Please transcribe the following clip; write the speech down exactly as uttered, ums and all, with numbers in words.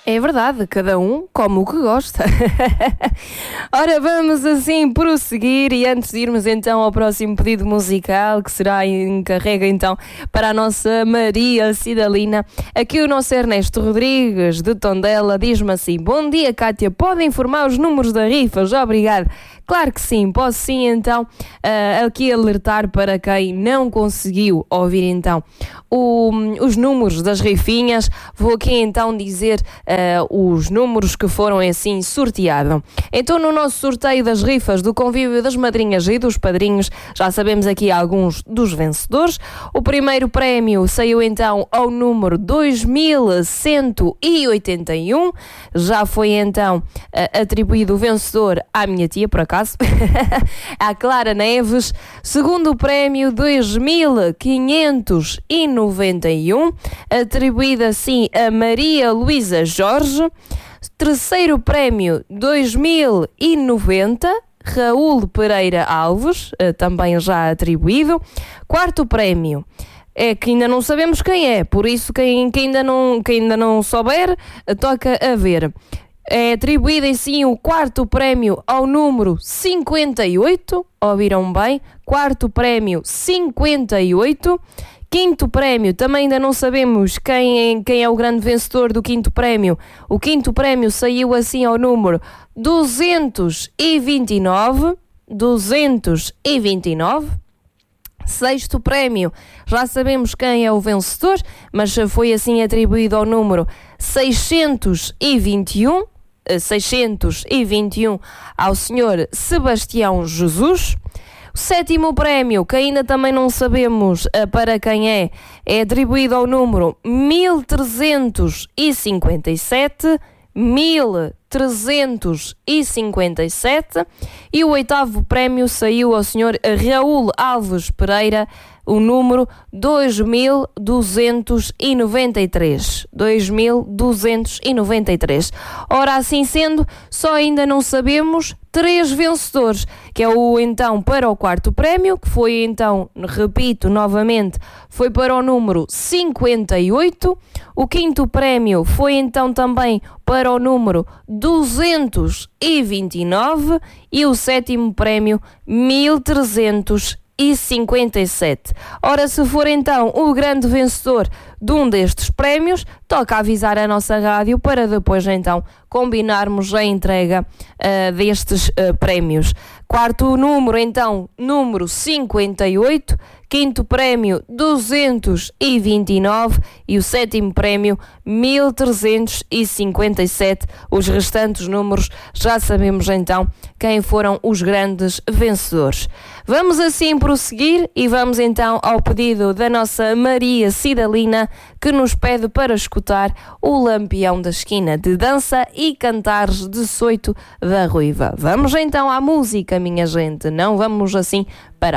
É verdade, cada um come o que gosta. Ora, vamos assim prosseguir e antes de irmos então ao próximo pedido musical, que será encarrega então para a nossa Maria Cidalina, aqui o nosso Ernesto Rodrigues de Tondela diz-me assim: bom dia, Cátia, pode informar os números da rifa? Já obrigado. Claro que sim, posso sim então uh, aqui alertar para quem não conseguiu ouvir então o, os números das rifinhas. Vou aqui então dizer uh, os números que foram assim sorteados. Então no nosso sorteio das rifas do convívio das madrinhas e dos padrinhos, já sabemos aqui alguns dos vencedores. O primeiro prémio saiu então ao número dois mil cento e oitenta e um, já foi então uh, atribuído o vencedor à minha tia, por acaso, à Clara Neves. Segundo prémio dois mil quinhentos e noventa e um, atribuído assim a Maria Luísa Jorge. Terceiro prémio dois mil e noventa, Raul Pereira Alves, também já atribuído. Quarto prémio é que ainda não sabemos quem é, por isso quem, quem, ainda, não, quem ainda não souber, toca a ver. É atribuído em si o quarto prémio ao número cinquenta e oito, ouviram bem? Quarto prémio cinquenta e oito. Quinto prémio, também ainda não sabemos quem é, quem é o grande vencedor do quinto prémio. O quinto prémio saiu assim ao número duzentos e vinte e nove. duzentos e vinte e nove. Sexto prémio, já sabemos quem é o vencedor, mas foi assim atribuído ao número seiscentos e vinte e um. seiscentos e vinte e um ao senhor Sebastião Jesus. O sétimo prémio, que ainda também não sabemos uh, para quem é, é atribuído ao número mil trezentos e cinquenta e sete. mil trezentos e cinquenta e sete. E o oitavo prémio saiu ao senhor Raul Alves Pereira, o número dois mil duzentos e noventa e três. dois mil duzentos e noventa e três. Ora, assim sendo, só ainda não sabemos três vencedores, que é o então para o quarto prémio, que foi então, repito novamente, foi para o número cinquenta e oito. O quinto prémio foi então também para o número duzentos e vinte e nove e o sétimo prémio mil trezentos e cinquenta e sete. Ora, se for então o grande vencedor de um destes prémios, toca avisar a nossa rádio para depois então combinarmos a entrega uh, destes uh, prémios. Quarto número então, número cinquenta e oito, quinto prémio duzentos e vinte e nove e o sétimo prémio mil trezentos e cinquenta e sete. Os restantes números já sabemos então quem foram os grandes vencedores. Vamos assim prosseguir e vamos então ao pedido da nossa Maria Cidalina, que nos pede para escutar o Lampião da Esquina de Dança e Cantares de Soito da Ruiva. Vamos então à música, minha gente, não vamos assim parar.